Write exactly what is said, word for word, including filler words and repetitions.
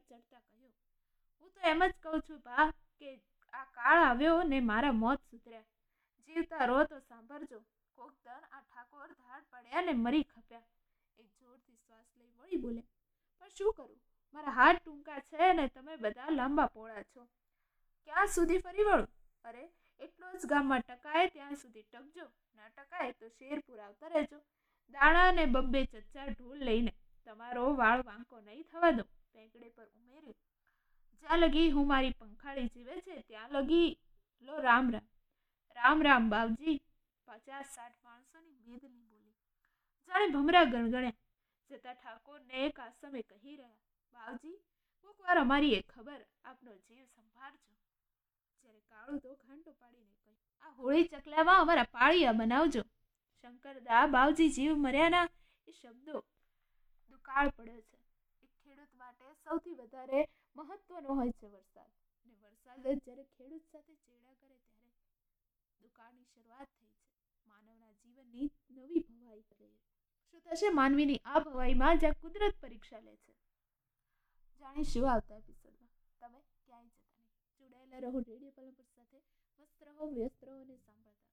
ચડતા કહ્યું, હું તો એમ જ કહું છું બા કે આ કાળ આવ્યો ને મારા મોત સુધર્યા. જીવતા રહો તો સાંભળજો, કોક દન આ ઠાકોર ધાડ પડ્યા ને મરી ખપ્યા. એક જોરથી શ્વાસ લઈ વળી બોલે, પણ શું કરું, મારા હાથ ટૂંકા છે ને તમે બધા લાંબા પોળા છો. ક્યાં સુધી ફરી વળું? અરે એટલો જ ગામમાં ટકાય ત્યાં સુધી ટકજો, ના ટકાય તો શેરપુર આવતા રહેજો. દાણા ને બબ્બે ચચ્ચા ઢોલ લઈને તમારો વાળ વાંકો નહીં થવા દઉં. પેંકડે પર ઉમેર્યું, જ્યાં લગી હું મારી પંખાળી જીવે છે ત્યાં લગી લો રામ રામ. રામ રામ બાવજી. પચાસ સાઠ માણસોની મેદની બોલી. જાણે ભમરા ગણગણ્યા. જતા ઠાકોરને એક આસમે કહી રહ્યા, બાવજી કોક વાર અમારી એ ખબર, આપનો જીવ સંભાળજો. જ્યારે કાળું તો ઘાંટો પાડીને કહ્યું, આ હોળી ચકલામાં અમારા પાળિયા બનાવજો. શંકરદા બાવજી જીવ મર્યાના એ શબ્દો દુકાળ પડ્યો છે. એક ખેડૂત માટે સૌથી વધારે મહત્વનો હોય છે વરસાદ, અને વરસાદ જ જ્યારે ખેડૂત સાથે ચેડા કરે ત્યારે દુકાળની શરૂઆત થઈ છે. માનવના જીવનની નવી ભવાઈ રહી. શું થશે માનવીની આ ભવાઈમાં જ્યાં કુદરત પરીક્ષા લે છે? જાણીશું આવતા એપિસોડમાં. તમે ક્યાંય જતા નહીં, જોડાયેલા રહો રેડિયો પલંગ સાથે. મસ્ત રહો, વ્યસ્ત રહો અને સાંભળતા